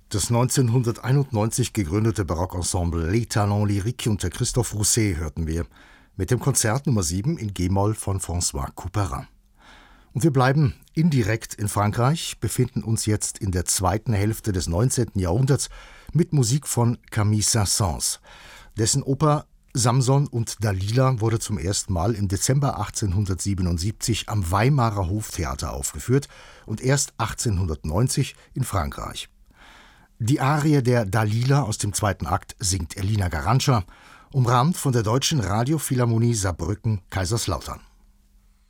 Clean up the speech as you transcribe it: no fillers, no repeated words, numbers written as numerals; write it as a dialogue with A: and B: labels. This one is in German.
A: Das 1991 gegründete Barockensemble Les Talents Lyriques unter Christophe Rousset hörten wir mit dem Konzert Nummer 7 in G-Moll von François Couperin. Und wir bleiben indirekt in Frankreich, befinden uns jetzt in der zweiten Hälfte des 19. Jahrhunderts mit Musik von Camille Saint-Saëns. Dessen Oper Samson und Dalila wurde zum ersten Mal im Dezember 1877 am Weimarer Hoftheater aufgeführt und erst 1890 in Frankreich. Die Arie der Dalila aus dem zweiten Akt singt Elina Garantscha, umrahmt von der Deutschen Radiophilharmonie Saarbrücken-Kaiserslautern.